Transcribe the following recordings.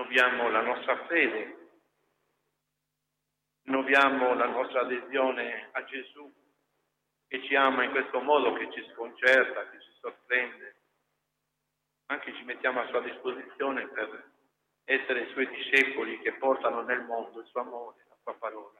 rinnoviamo la nostra fede, rinnoviamo la nostra adesione a Gesù, che ci ama in questo modo, che ci sconcerta, che ci sorprende. Anche ci mettiamo a sua disposizione per essere i suoi discepoli che portano nel mondo il suo amore, la sua parola.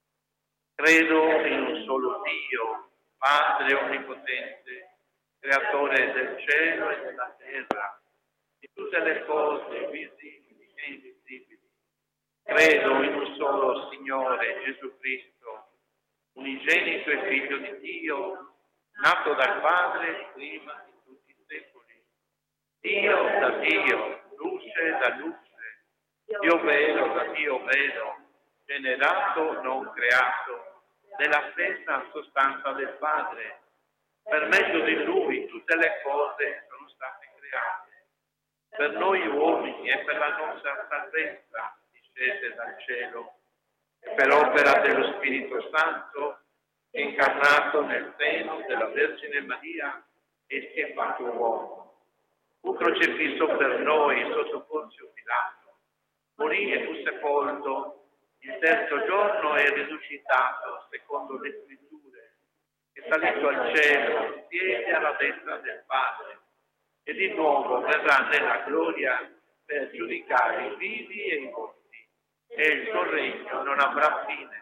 Credo in un solo Dio, Padre onnipotente, creatore del cielo e della terra, di tutte le cose visibili e invisibili. Credo in un solo Signore, Gesù Cristo, unigenito e figlio di Dio, nato dal Padre prima di tutti i secoli. Dio da Dio, luce da luce, Dio vero da Dio vero, generato non creato, della stessa sostanza del Padre. Per mezzo di Lui tutte le cose sono state create. Per noi uomini e per la nostra salvezza discese dal cielo, e per opera dello Spirito Santo, incarnato nel seno della Vergine Maria e si è fatto uomo. Fu crocifisso per noi sotto Ponzio Pilato, morì e fu sepolto, il terzo giorno è risuscitato secondo le scritture, è salito al cielo, siede alla destra del Padre e di nuovo verrà nella gloria per giudicare i vivi e i morti, e il suo regno non avrà fine.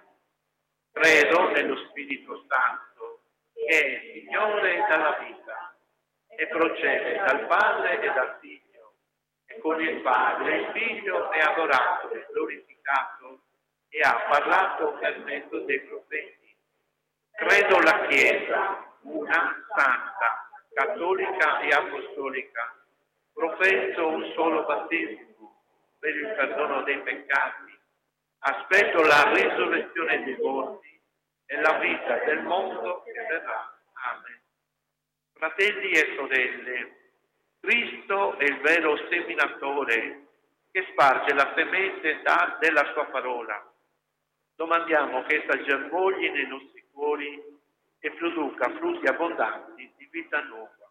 Credo nello Spirito Santo, che è Signore dalla vita, e procede dal Padre e dal Figlio, e con il Padre il Figlio è adorato e glorificato, e ha parlato per mezzo dei profeti. Credo la Chiesa, una santa, cattolica e apostolica, professo un solo battesimo per il perdono dei peccati, aspetto la risurrezione dei morti e la vita del mondo che verrà. Amen. Fratelli e sorelle, Cristo è il vero seminatore che sparge la semente della sua parola. Domandiamo che essa germogli nei nostri cuori e produca frutti abbondanti di vita nuova.